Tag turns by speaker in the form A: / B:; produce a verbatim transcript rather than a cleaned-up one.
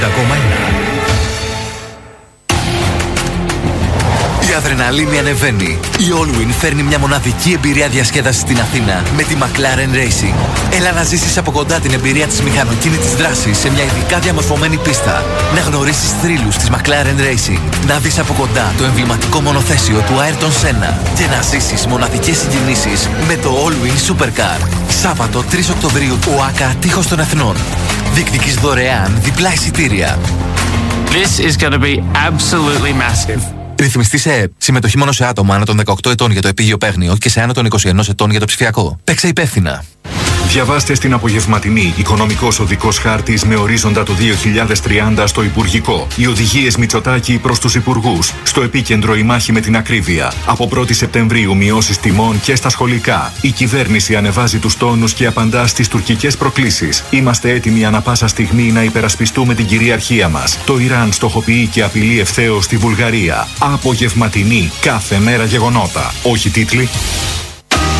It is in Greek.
A: Ακόμα ένα. Η αδρεναλίνη ανεβαίνει. Η Allwyn φέρνει μια μοναδική εμπειρία διασκέδασης στην Αθήνα με τη McLaren Racing. Έλα να ζήσεις από κοντά την εμπειρία της μηχανοκίνητης δράσης σε μια ειδικά διαμορφωμένη πίστα. Να γνωρίσεις θρύλους της McLaren Racing. Να δεις από κοντά το εμβληματικό μονοθέσιο του Ayrton Senna. Και να ζήσεις μοναδικές συγκινήσεις με το Allwyn Supercar. Σάββατο τρεις Οκτωβρίου, ΟΑΚΑ Τείχος των Εθνών. Διεκδικείς δωρεάν διπλά εισιτήρια.
B: This is going to be absolutely massive.
A: Ρυθμιστή σε ΕΕΠ. Συμμετοχή μόνο σε άτομα άνω των δεκαοκτώ ετών για το επίγειο παίγνιο και σε άνω των είκοσι ένα ετών για το ψηφιακό. Παίξε υπεύθυνα.
C: Διαβάστε στην απογευματινή Οικονομικός Οδικός Χάρτης με ορίζοντα το δύο χιλιάδες τριάντα στο Υπουργικό. Οι οδηγίες Μητσοτάκη προς τους υπουργούς. Στο επίκεντρο η μάχη με την ακρίβεια. Από πρώτη Σεπτεμβρίου μειώσεις τιμών και στα σχολικά. Η κυβέρνηση ανεβάζει τους τόνους και απαντά στις τουρκικές προκλήσεις. Είμαστε έτοιμοι ανα πάσα στιγμή να υπερασπιστούμε την κυριαρχία μας. Το Ιράν στοχοποιεί και απειλεί ευθέως τη Βουλγαρία. Απογευματινή, κάθε μέρα γεγονότα. Όχι τίτλοι.